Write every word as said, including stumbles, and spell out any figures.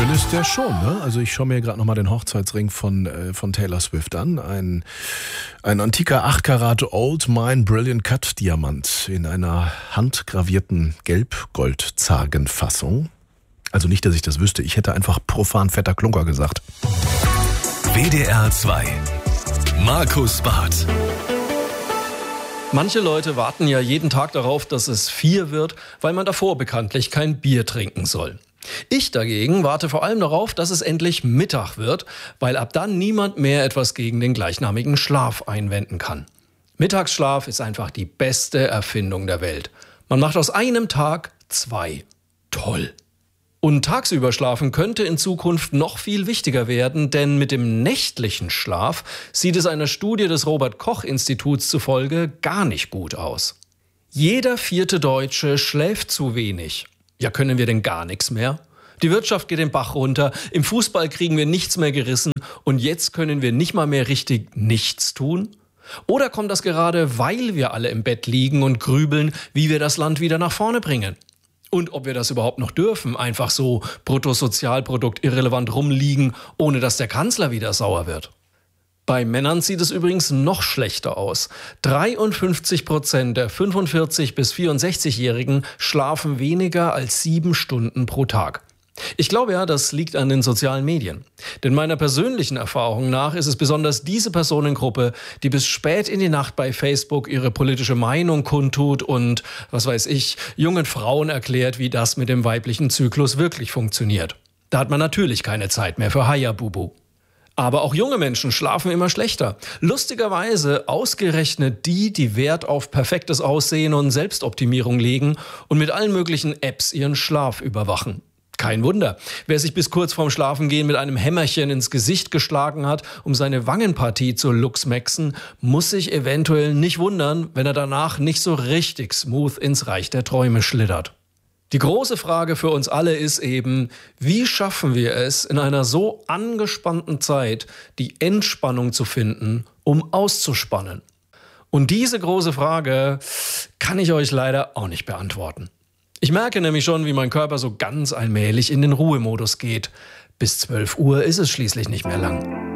ist der schon, ne? Also ich schaue mir gerade nochmal den Hochzeitsring von, äh, von Taylor Swift an. Ein, ein antiker acht Karat Old Mine Brilliant Cut Diamant in einer handgravierten Gelb-Gold-Zagenfassung. Also nicht, dass ich das wüsste. Ich hätte einfach profan fetter Klunker gesagt. W D R zwei. Markus Barth. Manche Leute warten ja jeden Tag darauf, dass es vier wird, weil man davor bekanntlich kein Bier trinken soll. Ich dagegen warte vor allem darauf, dass es endlich Mittag wird, weil ab dann niemand mehr etwas gegen den gleichnamigen Schlaf einwenden kann. Mittagsschlaf ist einfach die beste Erfindung der Welt. Man macht aus einem Tag zwei. Toll. Und tagsüber schlafen könnte in Zukunft noch viel wichtiger werden, denn mit dem nächtlichen Schlaf sieht es einer Studie des Robert-Koch-Instituts zufolge gar nicht gut aus. Jeder vierte Deutsche schläft zu wenig. Ja, können wir denn gar nichts mehr? Die Wirtschaft geht den Bach runter, im Fußball kriegen wir nichts mehr gerissen und jetzt können wir nicht mal mehr richtig nichts tun? Oder kommt das gerade, weil wir alle im Bett liegen und grübeln, wie wir das Land wieder nach vorne bringen? Und ob wir das überhaupt noch dürfen, einfach so Bruttosozialprodukt irrelevant rumliegen, ohne dass der Kanzler wieder sauer wird. Bei Männern sieht es übrigens noch schlechter aus. dreiundfünfzig Prozent der fünfundvierzig- bis vierundsechzigjährigen schlafen weniger als sieben Stunden pro Tag. Ich glaube ja, das liegt an den sozialen Medien. Denn meiner persönlichen Erfahrung nach ist es besonders diese Personengruppe, die bis spät in die Nacht bei Facebook ihre politische Meinung kundtut und, was weiß ich, jungen Frauen erklärt, wie das mit dem weiblichen Zyklus wirklich funktioniert. Da hat man natürlich keine Zeit mehr für Hayabubu. Aber auch junge Menschen schlafen immer schlechter. Lustigerweise ausgerechnet die, die Wert auf perfektes Aussehen und Selbstoptimierung legen und mit allen möglichen Apps ihren Schlaf überwachen. Kein Wunder, wer sich bis kurz vorm Schlafengehen mit einem Hämmerchen ins Gesicht geschlagen hat, um seine Wangenpartie zu luxmexen, muss sich eventuell nicht wundern, wenn er danach nicht so richtig smooth ins Reich der Träume schlittert. Die große Frage für uns alle ist eben, wie schaffen wir es, in einer so angespannten Zeit die Entspannung zu finden, um auszuspannen? Und diese große Frage kann ich euch leider auch nicht beantworten. Ich merke nämlich schon, wie mein Körper so ganz allmählich in den Ruhemodus geht. Bis zwölf Uhr ist es schließlich nicht mehr lang.